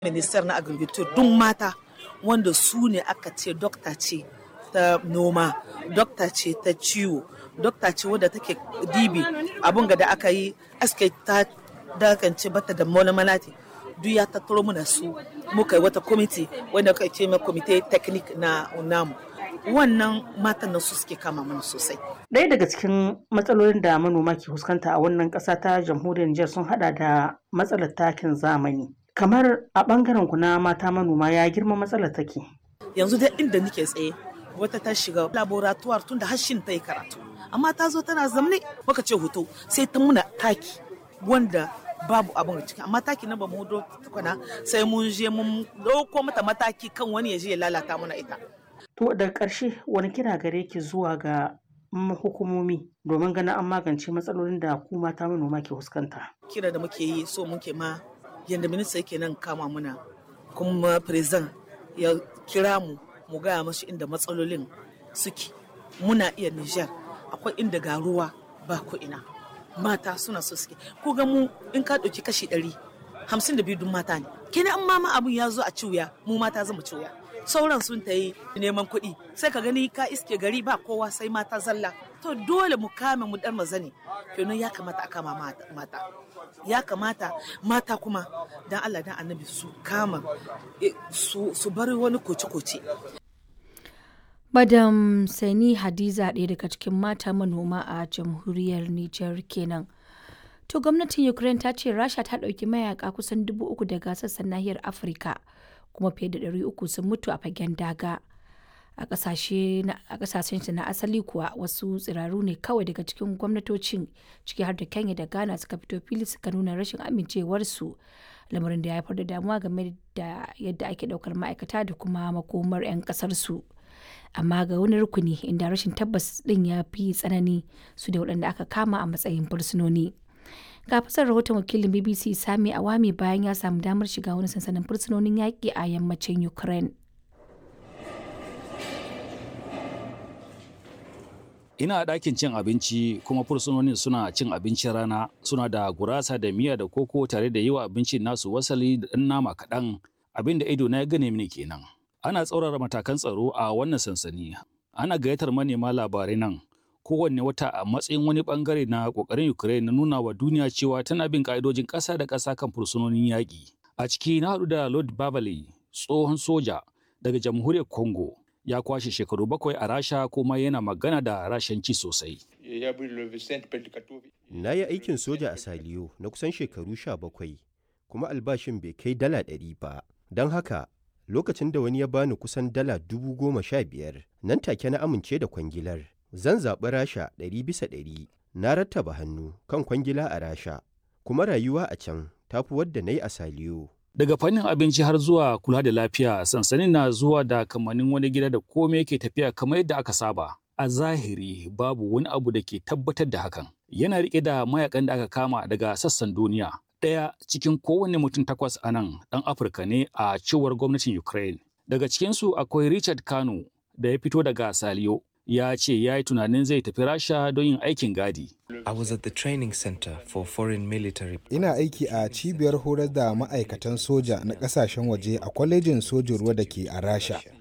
Minister na agriculture duk mata wanda su ne aka ce dokta ce ta noma, dokta ce ta ciwo, dokta ce wadda take dibi abun da aka yi aske ta dakance bata da malamalati duk ya tattaro muna su muka yi wata kwamiti wanda aka ce ma kwamite technique na namu. Wannan matan nan su suke kama mana sosai. Ɗaya daga cikin matsalolin da manoma ke fuskanta a wannan ƙasa ta jamhuriyar Nijar sun hada da matsalar takin zamani. Kamar a ɓangaren ku na mata manoma ya girma matsalar take. Yanzu dai inda nake tsaye wata ta shiga laboratoire tun da hashin ta yi karatu. Amma ta zo tana zamne muka ce hoto sai ta muna taki wanda babu abin a ciki. Amma taki na ba mu hudo tukuna sai mun je mun ɗauko mata mataki kan wani ya je ya lalata mana ita. To daga ƙarshe wani kira gare ki zuwa ga hukumomi domin ganin an magance matsalolin da ku mata manoma ke fuskanta. Kira da muke yi so muke ma yadda minista yake nan kama muna kuma president ya kira mu gaya mashi inda matsalolin suke. Muna iya Nijar akwai inda ga ruwa ba ko ina mata suna so suke ko ga mu in ka ɗauki kashi 152 dun mata ne kenan an mama abun ya zo a ciwya mu mata zama ciwya sauran sun ta yi neman kuɗi sai ka gani ka iske gari ba kowa sai mata zalla to dole mu kame mu dan mazane kenan ya kamata a kama mata ya kamata mata kuma dan Allah dan annabi su kama su bari wani koce-koce. Madam Sani Hadiza ɗaya daga cikin mata manoma a jamhuriyar Nijar kenan. To gwamnatin Ukraine ta ce Rasha ta ɗauki mayaka kusan 3,000 daga sassan nahiyar Afirka kuma fiye da 300 sun mutu a fagen daga. A ƙasashen na asali kuwa wasu tsiraru ne kawai daga cikin gwamnatocin ciki har da Kenya da Ghana suka fito fili suka nuna rashin amincewarsu lamarin da ya haifar da damuwa game da yadda ake ɗaukar ma'aikata da kuma makomar 'yan ƙasarsu. Amma ga wani rukuni inda rashin tabbas ɗin ya fi tsanani su da waɗanda aka kama a matsayin fursunoni. Ga fasar rahoton wakilin BBC Sami Awami bayan ya samu damar shiga wani sansanin fursunonin yaƙi a yammacin Ukraine. Ina a ɗakin cin abinci kuma fursunonin suna cin abincin rana suna da gurasa da miya da koko tare da yi wa abincin nasu wasali da ɗan nama kaɗan abin da ido na ya gane mini kenan. Ana tsaurara matakan tsaro a wannan sansani. Ana gayyatar manema labarai nan kowanne wata a matsayin wani bangare na kokarin Ukraine na nuna wa duniya cewa tana bin ka'idojin ƙasa da ƙasa kan fursunonin yaƙi. A ciki na haɗu da Lord Babale, tsohon soja daga jamhuriyar Congo. Ya kwashe shekaru 7 a Rasha kuma yana magana da Rashanci sosai. Na yi aikin soja a Saliyo na kusan shekaru 17 kuma albashin bai kai dala 100 ba. Don haka lokacin da wani ya bani kusan dala 15,000 nan take na amince da kwangilar. Zan zaɓi Rasha 100%. Na rattaba hannu kan kwangila a Rasha kuma rayuwa a can tafi wadda na yi a Saliyo. Daga fannin abinci har zuwa kula da lafiya sansanin na zuwa da kamannin wani gida da komai yake tafiya kamar yadda aka saba. A zahiri babu wani abu da ke tabbatar da hakan. Yana riƙe da mayakan da aka kama daga sassan duniya. Ɗaya cikin kowanne mutum 8 a nan ɗan Afirka ne a cewar gwamnatin Ukraine. Daga cikinsu akwai Richard Kano da ya fito daga Saliyo. Ya ce ya yi tunanin zai tafi Rasha don yin aikin gadi. I was at the training center for foreign military. Ina aiki a cibiyar horar da ma'aikatan soja na ƙasashen waje a kwalejin sojin ruwa da ke a Rasha.